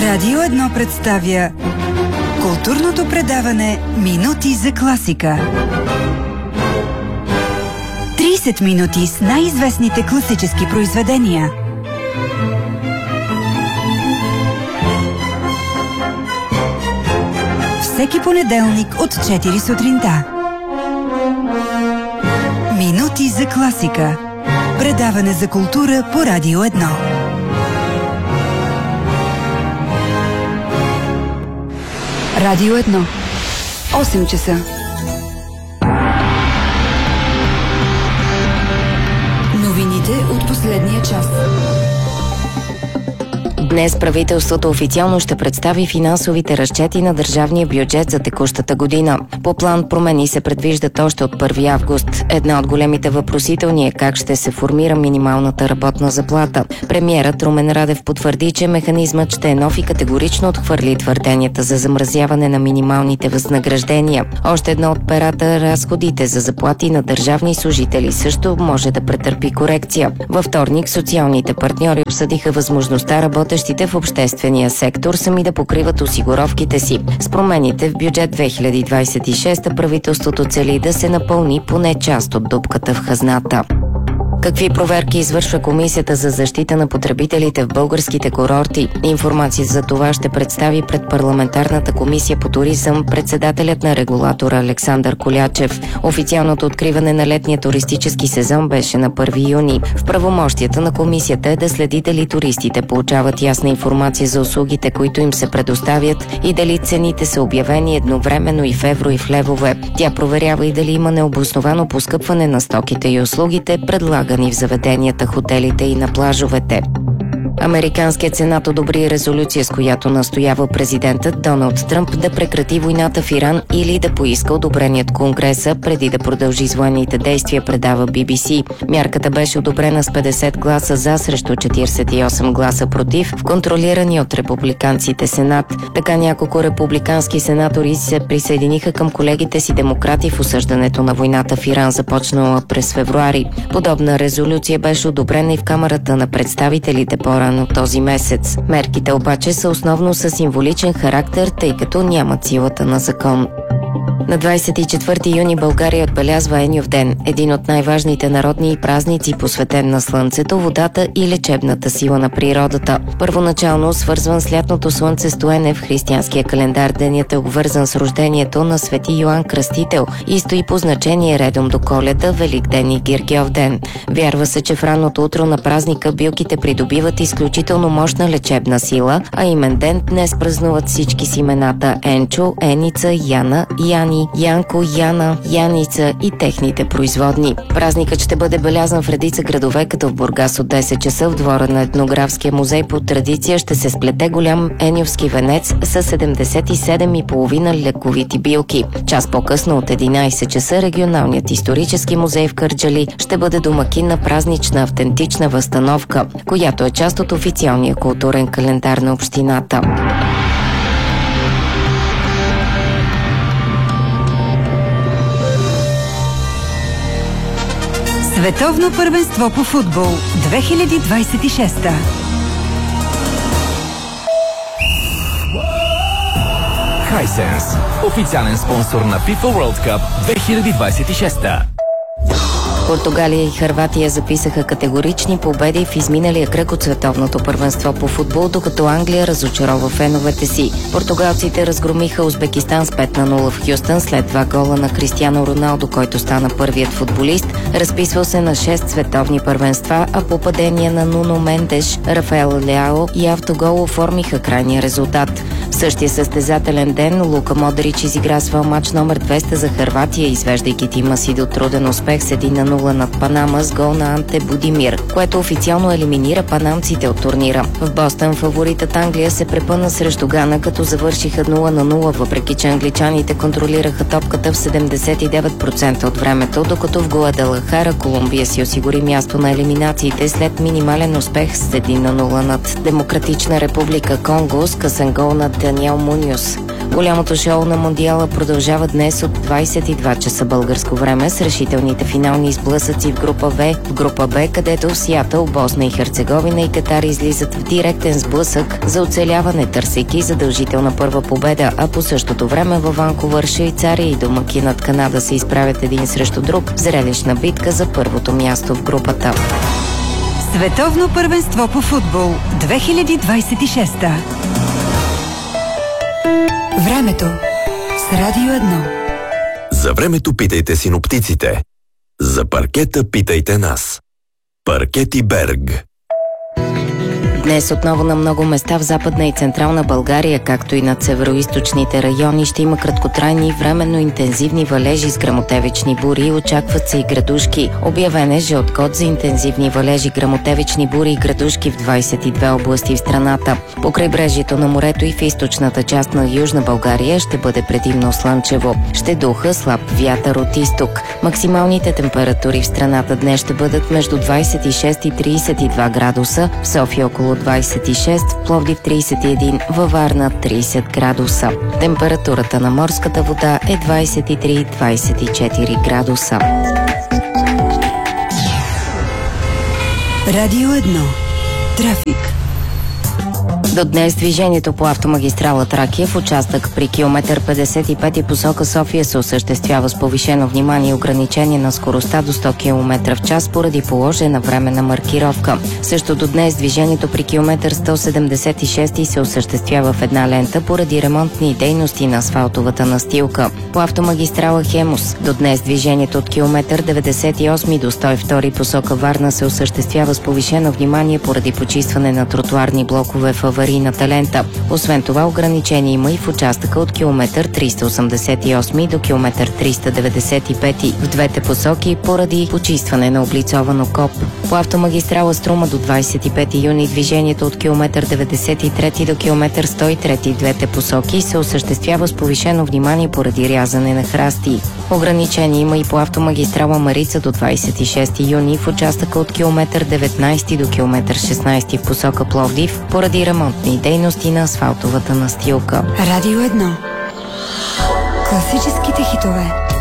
Радио 1 представя културното предаване "Минути за класика". 30 минути с най-известните класически произведения. Всеки понеделник от 4 сутринта. "Минути за класика". Предаване за култура по Радио 1. Радио 1. 8 часа. Новините от последния час. Днес правителството официално ще представи финансовите разчети на държавния бюджет за текущата година. По план промени се предвиждат още от 1 август. Една от големите въпросителни е как ще се формира минималната работна заплата. Премиерът Румен Радев потвърди, че механизмът ще е нов и категорично отхвърли твърденията за замразяване на минималните възнаграждения. Още едно от перата, разходите за заплати на държавни служители, също може да претърпи корекция. Във вторник социалните партньори обсъдиха възможността работещите в обществения сектор сами да покриват осигуровките си. С промените в бюджет 2026 правителството цели да се напълни поне част от дупката в хазната. Какви проверки извършва Комисията за защита на потребителите в българските курорти? Информация за това ще представи пред парламентарната комисия по туризъм председателят на регулатора Александър Колячев. Официалното откриване на летния туристически сезон беше на 1 юни. В правомощията на комисията е да следи дали туристите получават ясна информация за услугите, които им се предоставят, и дали цените са обявени едновременно и в евро и в левове. Тя проверява и дали има необосновано поскъпване на стоките и услугите, предлагани в заведенията, хотелите и на плажовете. Американският сенат одобри резолюция, с която настоява президентът Доналд Тръмп да прекрати войната в Иран или да поиска одобрение от Конгреса преди да продължи с военните действия, предава BBC. Мярката беше одобрена с 50 гласа за срещу 48 гласа против в контролирани от републиканците сенат. Така няколко републикански сенатори се присъединиха към колегите си демократи в осъждането на войната в Иран, започнала през февруари. Подобна резолюция беше одобрена и в Камарата на представителите по-рано този месец. Мерките обаче са основно със символичен характер, тъй като нямат силата на закон. На 24 юни България отбелязва Еньов ден, един от най-важните народни празници, посветен на слънцето, водата и лечебната сила на природата. Първоначално свързван с лятното слънцестоене в християнския календар, денят е обвързан с рождението на свети Йоан Кръстител и стои по значение редом до Коледа, Великден и Киргьов ден. Вярва се, че в ранното утро на празника билките придобиват изключително мощна лечебна сила, а имен ден днес празнуват всички с имената Енчо, Еница, Яна, Яни, Янко, Яна, Яница и техните производни. Празникът ще бъде белязан в редица градове, като в Бургас от 10 часа в двора на Етнографския музей по традиция ще се сплете голям еньовски венец с 77,5 лековити билки. Час по-късно от 11 часа регионалният исторически музей в Кърджали ще бъде домакин на празнична автентична възстановка, която е част от официалния културен календар на общината. Световно първенство по футбол 2026. Hisense, официален спонсор на FIFA World Cup 2026. Португалия и Хърватия записаха категорични победи в изминалия кръг от световното първенство по футбол, докато Англия разочарова феновете си. Португалците разгромиха Узбекистан с 5-0 в Хюстън след 2 гола на Кристиано Роналдо, който стана първият футболист, разписвал се на 6 световни първенства, а по падение на Нуно Мендеш, Рафаел Ляо и автогол оформиха крайния резултат. В същия състезателен ден Лука Модрич изигра своя мач номер 200 за Хърватия, извеждайки тима си до труден успех с 1-0 над Панама с гол на Анте Будимир, което официално елиминира панамците от турнира. В Бостън фаворитът Англия се препъна срещу Гана, като завършиха 0-0, въпреки че англичаните контролираха топката в 79% от времето, докато в Гуадалахара Колумбия си осигури място на елиминациите след минимален успех с 1-0 над Демократична република Конго с късен гол на Даниел Муньос. Голямото шоу на Мондиала продължава днес от 22 часа българско време с решителните финални сблъсъци в група В. В група Б, където в Сиатъл, Босна и Херцеговина и Катар излизат в директен сблъсък за оцеляване, търсейки задължителна първа победа, а по същото време във Ванкувър, Швейцария и домакинът Канада се изправят един срещу друг в зрелищна битка за първото място в групата. Световно първенство по футбол 2026. Времето с Радио 1. За времето питайте синоптиците. За паркета питайте нас. Паркети Берг. Днес отново на много места в Западна и Централна България, както и над североизточните райони, ще има краткотрайни временно интензивни валежи с гръмотевични бури. Очакват се и градушки. Обявен е жълт код за интензивни валежи, гръмотевични бури и градушки в 22 области в страната. По крайбрежието на морето и в източната част на Южна България ще бъде предимно слънчево. Ще духа слаб вятър от изток. Максималните температури в страната днес ще бъдат между 26 и 32 градуса, в София около 26, в Пловдив 31, във Варна 30 градуса. Температурата на морската вода е 23-24 градуса. Радио 1. Трафик. До днес движението по автомагистрала Тракия в участък при километър 55 и посока София се осъществява с повишено внимание и ограничение на скоростта до 100 км в час поради положена временна маркировка. Също до днес движението при километър 176 се осъществява в една лента поради ремонтни дейности на асфалтовата настилка. По автомагистрала Хемус до днес движението от километър 98 до 102 посока Варна се осъществява с повишено внимание поради почистване на тротуарни блокове в аварийната лента. Освен това, ограничение има и в участъка от километър 388 до километър 395 в двете посоки поради почистване на облицовано КОП. По автомагистрала Струма до 25 юни движението от километър 93 до километър 103 в двете посоки се осъществява с повишено внимание поради рязане на храсти. Ограничение има и по автомагистрала Марица до 26 юни в участъка от километър 19 до километър 16 в посока Пловдив поради ремонтни дейности на асфалтовата настилка. Радио 1. Класическите хитове.